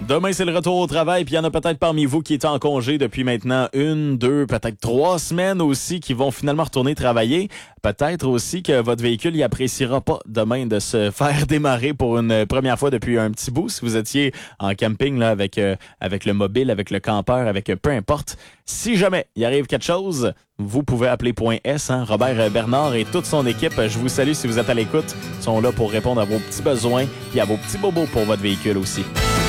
Demain, c'est le retour au travail, puis il y en a peut-être parmi vous qui étaient en congé depuis maintenant 1, 2, peut-être 3 semaines aussi, qui vont finalement retourner travailler. Peut-être aussi que votre véhicule y appréciera pas demain de se faire démarrer pour une première fois depuis un petit bout. Si vous étiez en camping là avec le mobile, avec le campeur, avec peu importe. Si jamais il arrive quelque chose, vous pouvez appeler Point S, hein, Robert Bernard et toute son équipe. Je vous salue si vous êtes à l'écoute. Ils sont là pour répondre à vos petits besoins et à vos petits bobos pour votre véhicule aussi.